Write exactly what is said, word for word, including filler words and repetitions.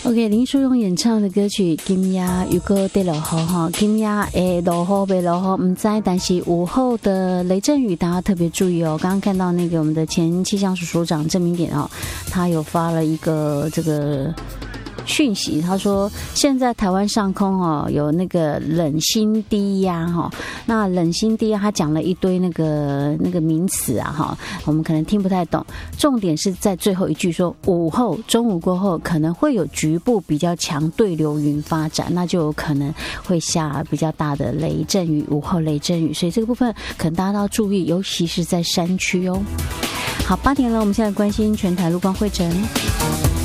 OK， 林淑荣演唱的歌曲《今夜又搁在落雨》哈，今夜会落雨没落雨唔知，但是午后的雷阵雨大家特别注意哦。刚刚看到那个我们的前气象署署长郑明典哦，他有发了一个这个讯息，他说现在台湾上空哦有那个冷心低压哈，那冷心低压他讲了一堆那个那个名词啊哈，我们可能听不太懂，重点是在最后一句说午后中午过后可能会有局部比较强对流云发展，那就有可能会下比较大的雷阵雨，午后雷阵雨，所以这个部分可能大家都要注意，尤其是在山区哦。好，八点了，我们现在关心全台路况汇整。